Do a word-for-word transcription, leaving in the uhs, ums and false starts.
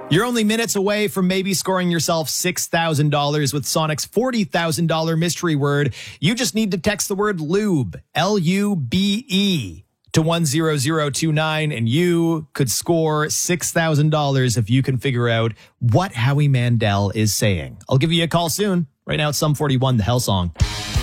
You're only minutes away from maybe scoring yourself six thousand dollars with Sonic's forty thousand dollars mystery word. You just need to text the word lube, L U B E, to one zero zero two nine, and you could score six thousand dollars if you can figure out what Howie Mandel is saying. I'll give you a call soon. Right now it's Sum forty-one, the Hell Song.